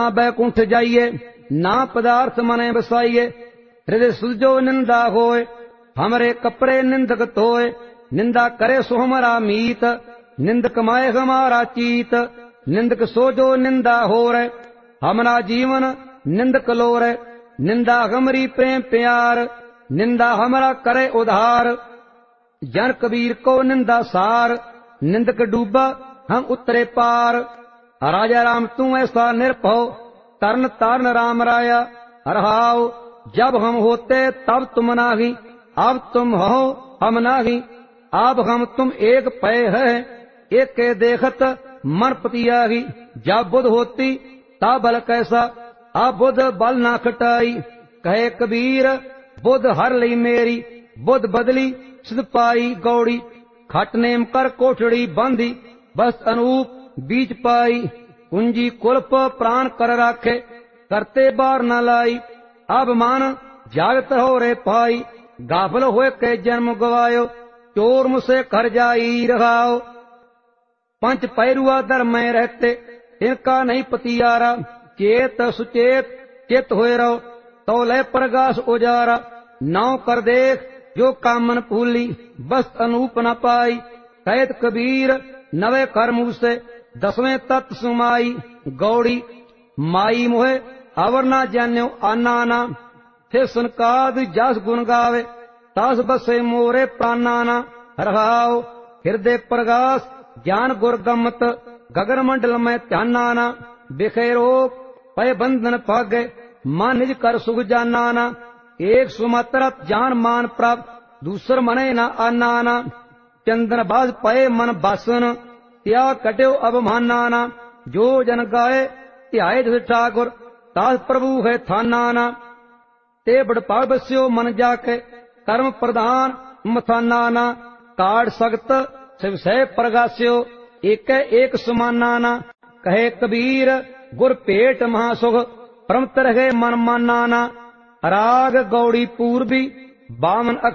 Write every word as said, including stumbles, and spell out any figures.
बैकुंठ जाइए, ना पदार्थ मने बसाइए। हृदय सुजो निंदा होए, हमरे कपड़े निंदक धोए। निंदा करे सो हमारा मीत, निंदक माए हमारा चीत। निंदक सोजो निंदा हो रे, हमारा जीवन निंदक लो रे। निंदा हमरी प्रेम प्यार, निंदा हमारा करे उधार। जन कबीर को निंदा सार, निंदक डूबा हम उतरे पार। राजा राम तू ऐसा निरभव, तरन तारन राम राया। रहाओ जब हम होते तब तुम नाही, अब तुम हो हम नाही। अब हम तुम एक पै है, एक के देखत मन पतियाही। जब बुध होती तब बल कैसा, अब बुध बल ना खटाई। कहे कबीर बुध हर लई मेरी, बुध बदली सिद्ध पाई गौड़ी। खट नेम कर कोठड़ी बांधी, बस अनूप बीच पाई। कुंजी कुल्प प्राण कर राखे, करते बार न लाई। अब मान जागत हो रे पाई, गाफल होए के जन्म गवायो। चोर मुझसे घर जाई रहाओ, पंच पैरुआ दर में रहते, इनका नहीं पतियारा। चेत सुचेत चित हुए रहो, तो ले प्रगास उजारा। नाव कर देख जो कामन फूली, बस अनूप न पाई। कैद कबीर नवे कर मुँह से, दसवें तत्व सुमाई गौड़ी। माई मोहे अवर ना जान्यो आना, थे सुनकाद जस गुण गावे। तास बसे मोरे प्राणाना, रहाओ हृदय प्रगास ज्ञान गुरगमत। गगन मंडल में ध्यानाना, बिखेरो पय बंधन भागे। मन निज कर सुख जानाना, एक सुमात्र जान मान प्राप्त, दूसर मने न आनाना। चंदन बाज पय मन बासन, त्या कट्यो अवमानाना। जो जन गाए ध्याए जस ठाकुर, तास प्रभु है थानाना। ते बड़ पाग बस्यो मन जाके, कर्म प्रधान मथानाना। काड़ सख्त शिव सह प्रगास्यो, एक एक समानाना। कहे कबीर गुर पेट महासुख, परम तरह मन मानाना। राग गौड़ी पूर्वी बामन